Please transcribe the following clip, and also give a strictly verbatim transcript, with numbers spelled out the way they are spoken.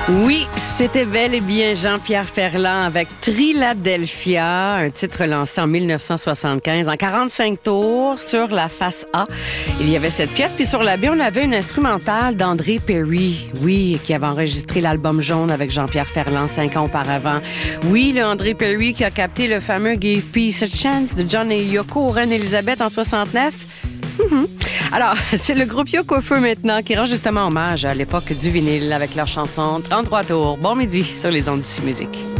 Oui, c'était bel et bien Jean-Pierre Ferland avec Triladelphia, un titre lancé en dix-neuf cent soixante-quinze en quarante-cinq tours sur la face A. Il y avait cette pièce, puis sur la B, on avait une instrumentale d'André Perry, oui, qui avait enregistré l'album Jaune avec Jean-Pierre Ferland cinq ans auparavant. Oui, le André Perry qui a capté le fameux Give Peace a Chance de John et Yoko, Reine Élisabeth en soixante-neuf. Mm-hmm. Alors, c'est le groupe Yoko Feu maintenant qui rend justement hommage à l'époque du vinyle avec leur chanson trente-trois tours. Bon midi sur les ondes d'ici musique.